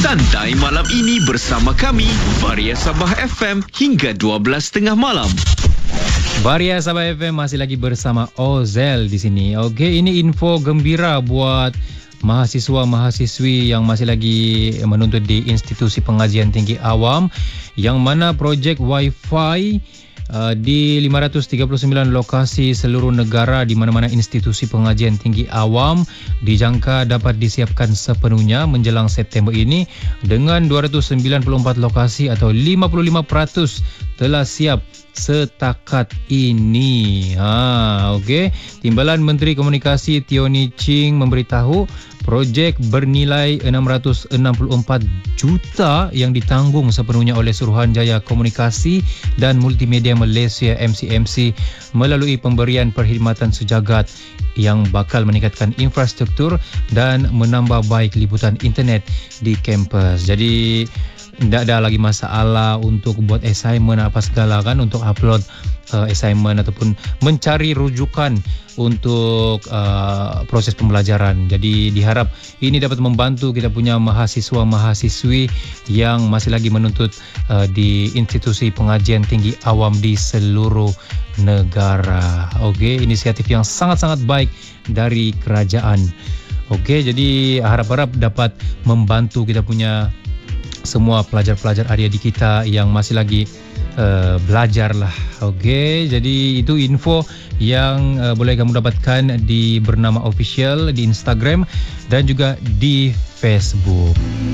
Santai malam ini bersama kami, Varia Sabah FM hingga 12.30 malam. Varia Sabah FM masih lagi bersama Ozel di sini. Okey, ini info gembira buat mahasiswa-mahasiswi yang masih lagi menuntut di Institusi Pengajian Tinggi Awam, yang mana projek Wi-Fi di 539 lokasi seluruh negara di mana-mana institusi pengajian tinggi awam dijangka dapat disiapkan sepenuhnya menjelang September ini, dengan 294 lokasi atau 55% telah siap setakat ini. Okey. Timbalan Menteri Komunikasi Tioni Ching memberitahu projek bernilai 664 juta yang ditanggung sepenuhnya oleh Suruhanjaya Komunikasi dan Multimedia Malaysia MCMC melalui pemberian perkhidmatan sejagat yang bakal meningkatkan infrastruktur dan menambah baik liputan internet di kampus. Jadi tidak ada lagi masalah untuk buat assignment apa segala kan, untuk upload assignment ataupun mencari rujukan untuk proses pembelajaran. Jadi diharap ini dapat membantu kita punya mahasiswa-mahasiswi yang masih lagi menuntut di institusi pengajian tinggi awam di seluruh negara. Okey, inisiatif yang sangat-sangat baik dari kerajaan. Okey, jadi harap-harap dapat membantu kita punya semua pelajar-pelajar adik-adik kita yang masih lagi belajar lah. Okey, jadi itu info yang boleh kamu dapatkan di Bernama Official di Instagram dan juga di Facebook.